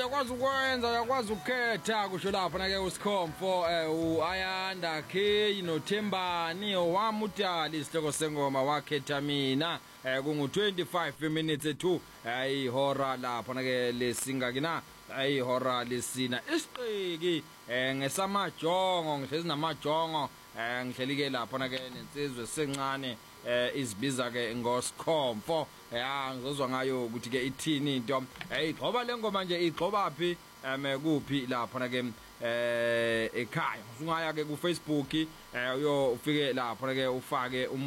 uyakwazi ukwenza uyakwazi ukukhetha kusho lapha na ke uSkhomfo uAyanda K noThembani owamutali isihloko sengoma wakhetha mina kungu 25 minutes to ihora lapha na ke lesingaki na ihora lesina isiqiki ngesamajongo ngihlezi namajongo ngihlelike lapha na ke nensizwe sencane izibiza ke ngoSkhomfo ngizozwa ngayo ukuthi ke ithini into igxoba lengoma nje igxoba phi kuphi lapha na ke ekhaya ungaya ke ku Facebook uyofike lapha na ke ufake